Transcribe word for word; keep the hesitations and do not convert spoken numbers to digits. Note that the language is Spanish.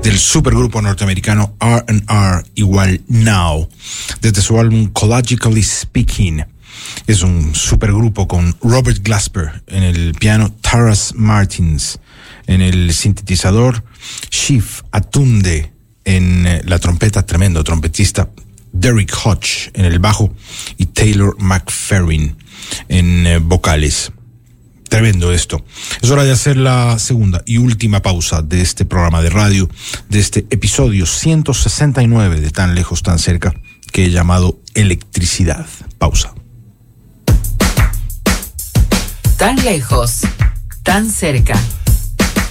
del supergrupo norteamericano R and R igual Now, desde su álbum Ecologically Speaking. Es un supergrupo con Robert Glasper en el piano, Taras Martins en el sintetizador, Shiv Atunde en la trompeta, tremendo trompetista, Derek Hodge en el bajo y Taylor McFerrin en eh, vocales. Tremendo esto. Es hora de hacer la segunda y última pausa de este programa de radio, de este episodio ciento sesenta y nueve de Tan Lejos, Tan Cerca, que he llamado Electricidad. Pausa. Tan lejos, tan cerca.